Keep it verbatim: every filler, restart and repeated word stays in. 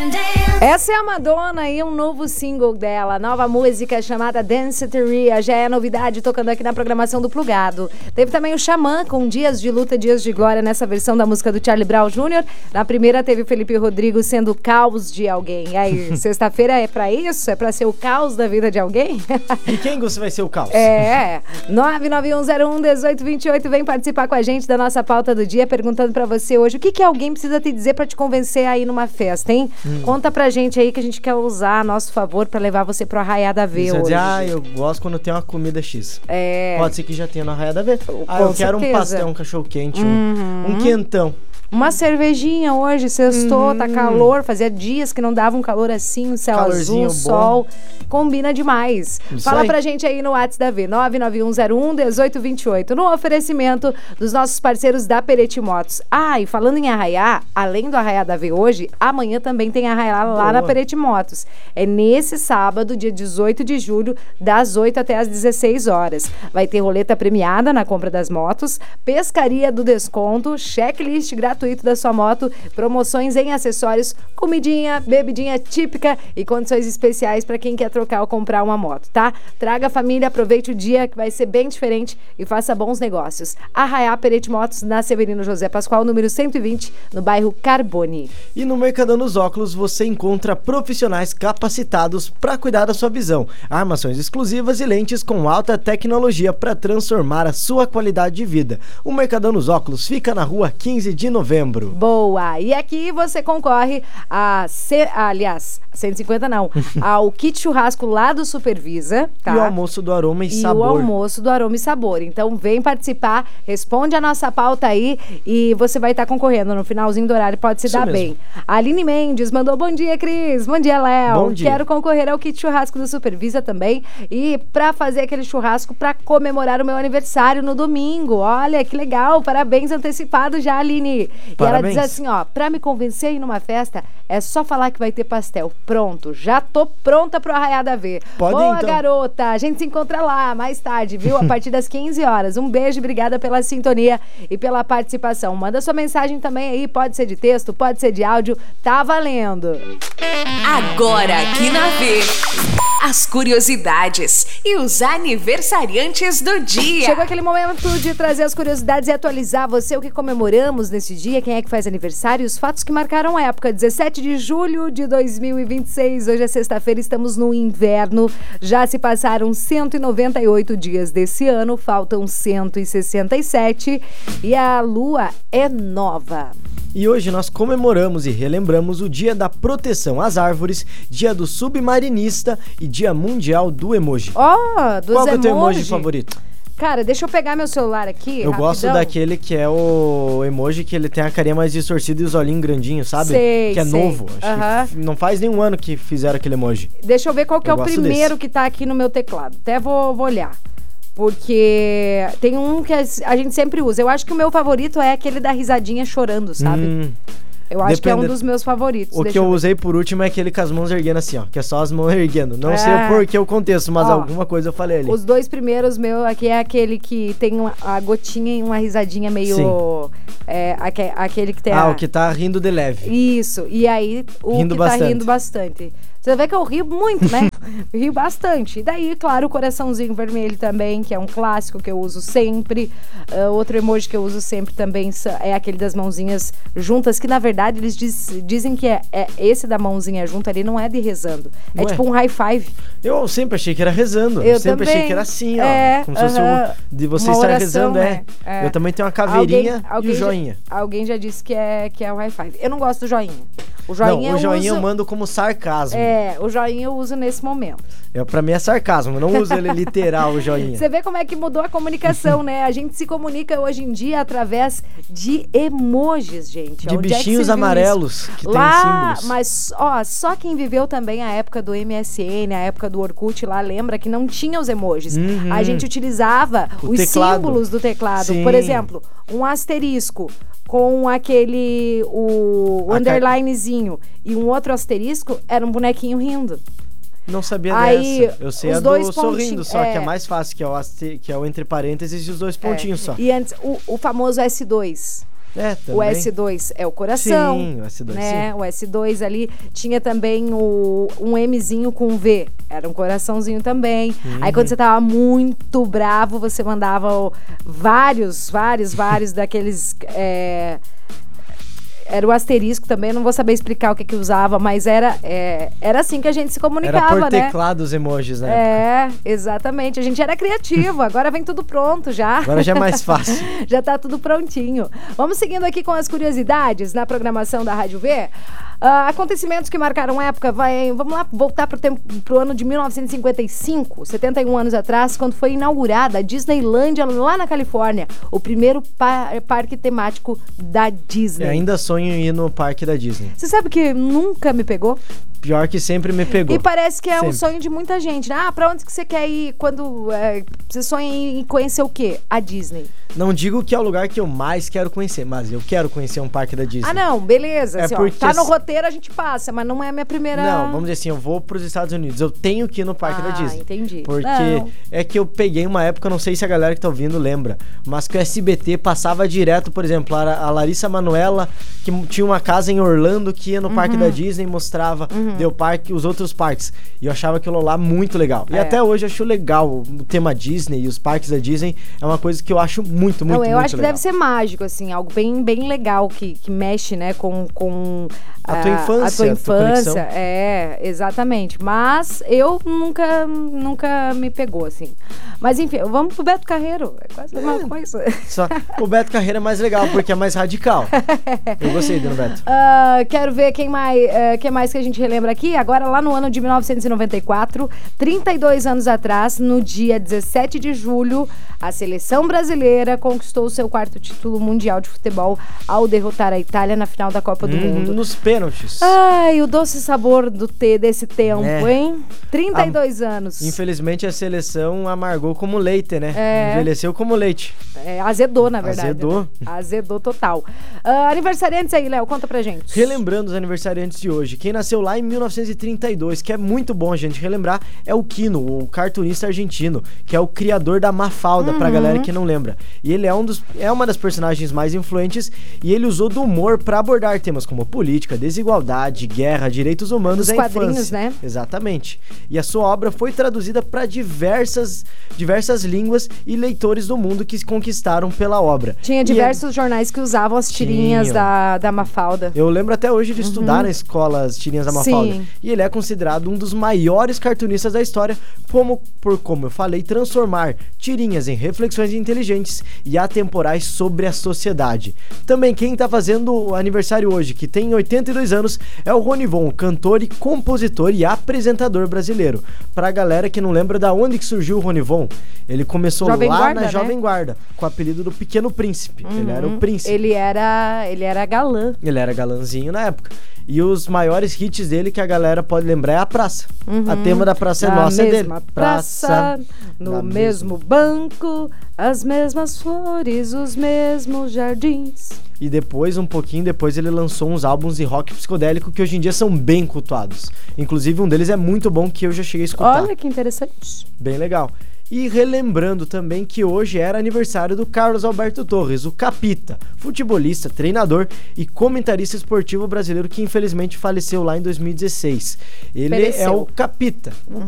Essa é a Madonna e um novo single dela, nova música chamada Danceteria, já é novidade tocando aqui na programação do Plugado. Teve também o Xamã com Dias de Luta, Dias de Glória nessa versão da música do Charlie Brown Júnior Na primeira teve o Felipe Rodrigo sendo o caos de alguém. E aí, sexta-feira é pra isso? É pra ser o caos da vida de alguém? E quem você vai ser o caos? É, nove nove um zero um um oito dois oito, vem participar com a gente da nossa pauta do dia, perguntando pra você hoje, o que que alguém precisa te dizer pra te convencer a ir numa festa, hein? Hum. Conta pra gente aí que a gente quer usar a nosso favor pra levar você pro Arraiada V hoje. Dizer, ah, eu gosto quando tem uma comida X. É. Pode ser que já tenha no Arraiada V. Ah, eu quero um pastel, um cachorro-quente, uhum. um, um quentão. Uma cervejinha hoje, sextou, uhum. tá calor, fazia dias que não dava um calor assim, um céu Calorzinho azul, bom. Sol, combina demais. Isso Fala aí. pra gente aí no WhatsApp da V, nove nove um zero um um oito dois oito, no oferecimento dos nossos parceiros da Pereti Motos. Ah, e falando em arraiar, além do Arraiá da V hoje, amanhã também tem arraiá lá Boa. na Pereti Motos. É nesse sábado, dia dezoito de julho, das oito até as dezesseis horas. Vai ter roleta premiada na compra das motos, pescaria do desconto, checklist gratuito da sua moto, promoções em acessórios, comidinha, bebidinha típica e condições especiais para quem quer trocar ou comprar uma moto, tá? Traga a família, aproveite o dia que vai ser bem diferente e faça bons negócios. Arraiá Pereti Motos na Severino José Pascoal, número cento e vinte, no bairro Carbone. E no Mercadão dos Óculos você encontra profissionais capacitados para cuidar da sua visão, armações exclusivas e lentes com alta tecnologia para transformar a sua qualidade de vida. O Mercadão dos Óculos fica na rua quinze de novembro. Boa! E aqui você concorre a, C... aliás, cento e cinquenta não, ao kit churrasco lá do Supervisa, tá? E o almoço do Aroma e, e Sabor. E o almoço do Aroma e Sabor. Então vem participar, responde a nossa pauta aí e você vai estar concorrendo no finalzinho do horário, pode se Isso dar mesmo. bem. A Aline Mendes mandou bom dia, Cris. Bom dia, Léo. Bom dia. Quero concorrer ao kit churrasco do Supervisa também e pra fazer aquele churrasco pra comemorar o meu aniversário no domingo. Olha, que legal. Parabéns antecipado já, Aline. Parabéns. E ela diz assim, ó, pra me convencer a ir numa festa, é só falar que vai ter pastel. Pronto, já tô pronta pro Arraiada V. Pode Boa, então. garota. A gente se encontra lá mais tarde, viu? A partir das quinze horas. Um beijo, obrigada pela sintonia e pela participação. Manda sua mensagem também aí, pode ser de texto, pode ser de áudio, tá valendo. Agora aqui na V, as curiosidades e os aniversariantes do dia. Chegou aquele momento de trazer as curiosidades e atualizar você o que comemoramos nesse dia, quem é que faz aniversário e os fatos que marcaram a época. dezessete de julho de dois mil e vinte e seis, hoje é sexta-feira, estamos no inverno. Já se passaram cento e noventa e oito dias desse ano, faltam cento e sessenta e sete e a lua é nova. E hoje nós comemoramos e relembramos o Dia da Proteção às Árvores, Dia do Submarinista e Dia Mundial do Emoji. Ó, oh, dos Qual que é o teu emoji emoji favorito? Cara, deixa eu pegar meu celular aqui, Eu rapidão. gosto daquele que é o emoji que ele tem a carinha mais distorcida e os olhinhos grandinhos, sabe? Sei, que é sei. novo. Acho Uhum. que não faz nenhum ano que fizeram aquele emoji. Deixa eu ver qual que Eu é o gosto primeiro desse. que tá aqui no meu teclado. Até vou, vou olhar. Porque tem um que a gente sempre usa. Eu acho que o meu favorito é aquele da risadinha chorando, sabe? Hum, eu acho que é um depende- dos meus favoritos. o Deixa que eu ver. usei por último é aquele com as mãos erguendo assim, ó. Que é só as mãos erguendo. Não É. sei o porquê, o contexto, mas Ó, alguma coisa eu falei ali. Os dois primeiros meu aqui é aquele que tem uma, a gotinha e uma risadinha meio... Sim. É, aque- aquele que tem Ah, a... o que tá rindo de leve. Isso, e aí o Rindo que bastante. tá rindo bastante. Você vê que eu rio muito, né? Rio bastante. E daí, claro, o coraçãozinho vermelho também, que é um clássico que eu uso sempre. Uh, outro emoji que eu uso sempre também é aquele das mãozinhas juntas, que na verdade eles diz, dizem que é, é esse da mãozinha junta ali não é de rezando. É Ué? tipo um high five. Eu sempre achei que era rezando. Eu sempre também. achei que era assim, ó. É, como se fosse aham. um, de você Uma estar oração, rezando, é. né? É. Eu também tenho uma caveirinha Alguém- alguém e o já- joinha. Alguém já disse que é, que é o high five. Eu não gosto do joinha. O joinha não, o joinha eu uso... eu mando como sarcasmo. É, o joinha eu uso nesse momento. É, pra mim é sarcasmo, eu não uso ele literal, o joinha. Você vê como é que mudou a comunicação, né? A gente se comunica hoje em dia através de emojis, gente. De Onde é que você bichinhos viu amarelos isso? que Lá, tem símbolos. mas ó, só quem viveu também a época do M S N, a época do Orkut lá, lembra que não tinha os emojis. Uhum. A gente utilizava O os teclado. símbolos do teclado. Sim. Por exemplo, um asterisco com aquele, o, o A underlinezinho e um outro asterisco, era um bonequinho rindo. Não sabia Aí, dessa. Eu sei os a do dois sorrindo pontinhos, só, é. que é mais fácil, que é o, aste- que é o entre parênteses e os dois pontinhos É. só. E antes, o, o famoso S dois. É, também. O S dois é o coração. Sim, o S dois, né? sim. O S dois ali tinha também o, um Mzinho com V. Era um coraçãozinho também. Uhum. Aí quando você tava muito bravo, você mandava o, vários, vários, vários daqueles... É, era o asterisco também, não vou saber explicar o que que usava, mas era, é, era assim que a gente se comunicava, Era por né? teclado os emojis, né? É, exatamente. A gente era criativo, agora vem tudo pronto já. Agora já é mais fácil. Já tá tudo prontinho. Vamos seguindo aqui com as curiosidades na programação da Rádio V. Uh, acontecimentos que marcaram época, vai, vamos lá voltar pro, tempo, pro ano de mil novecentos e cinquenta e cinco, setenta e um anos atrás, quando foi inaugurada a Disneylândia lá na Califórnia, o primeiro pa- parque temático da Disney. Eu ainda sonho em ir no parque da Disney. Você sabe que nunca me pegou? Pior que sempre me pegou. E parece que é Sempre. um sonho de muita gente, né? Ah, pra onde que você quer ir quando é, você sonha em conhecer o quê? A Disney. Não digo que é o lugar que eu mais quero conhecer, mas eu quero conhecer um parque da Disney. Ah, não, beleza. É assim, ó, porque tá no as- roteiro, a gente passa, mas não é a minha primeira... Não, vamos dizer assim, eu vou pros Estados Unidos, eu tenho que ir no parque Ah, da Disney. entendi. Porque Não. é que eu peguei uma época, não sei se a galera que tá ouvindo lembra, mas que o S B T passava direto, por exemplo, a, a Larissa Manoela, que m- tinha uma casa em Orlando, que ia no Uhum. parque da Disney, mostrava deu parque, os outros parques. E eu achava aquilo lá muito legal. E É. até hoje eu acho legal o tema Disney e os parques da Disney, é uma coisa que eu acho muito, muito, Não, eu muito acho que legal. deve ser mágico, assim, algo bem, bem legal que, que mexe, né, com, com A tua infância, a tua a tua infância. conexão. É, exatamente. Mas eu nunca, nunca me pegou, assim. Mas enfim, vamos pro Beto Carreiro. É quase a mesma coisa. Só, o Beto Carreira é mais legal, porque é mais radical. Eu gostei do Beto. Ah, quero ver quem mais, eh, quem mais que a gente relembra aqui. Agora, lá no ano de mil novecentos e noventa e quatro, trinta e dois anos atrás, no dia dezessete de julho, a seleção brasileira conquistou o seu quarto título mundial de futebol ao derrotar a Itália na final da Copa do Hum, Mundo. nos pênaltis. Ai, o doce sabor do te, desse tempo, É. hein? trinta e dois anos. Infelizmente a seleção amargou como leite, né? É. Envelheceu como leite. É, azedou, na verdade. Azedou. né? Azedou total. Ah, aniversariantes aí, Léo, conta pra gente. Relembrando os aniversariantes de hoje, quem nasceu lá em mil novecentos e trinta e dois, que é muito bom a gente relembrar, é o Quino, o cartunista argentino, que é o criador da Mafalda, pra galera que não lembra. E ele é, um dos, é uma das personagens mais influentes e ele usou do humor pra abordar temas como política, desigualdade, guerra, direitos humanos Os e a quadrinhos, infância. né? Exatamente. E a sua obra foi traduzida para diversas, diversas línguas e leitores do mundo que se conquistaram pela obra. Tinha E diversos jornais que usavam as tirinhas Tinham. da, da Mafalda. Eu lembro até hoje de estudar na escola as tirinhas da Mafalda. Sim. E ele é considerado um dos maiores cartunistas da história, como, por como eu falei, transformar tirinhas em reflexões inteligentes e atemporais sobre a sociedade. Também quem tá fazendo o aniversário hoje, que tem oitenta e dois anos, é o Ronivon, cantor e compositor e apresentador brasileiro. Pra galera que não lembra da onde que surgiu o Ronivon, ele começou Jovem lá Guarda, na né? Jovem Guarda, com o apelido do Pequeno Príncipe. Ele era o príncipe. Ele era, ele era galã. Ele era galãzinho na época. E os maiores hits dele que a galera pode lembrar é a praça. A tema da praça é Na nossa, é dele. mesma praça, no na mesmo banco, as mesmas flores, os mesmos jardins. E depois, um pouquinho depois, ele lançou uns álbuns de rock psicodélico que hoje em dia são bem cultuados. Inclusive, um deles é muito bom que eu já cheguei a escutar. Olha que interessante. Bem legal. E relembrando também que hoje era aniversário do Carlos Alberto Torres, o Capita, futebolista, treinador e comentarista esportivo brasileiro que infelizmente faleceu lá em dois mil e dezesseis. Ele Pereceu. é o Capita,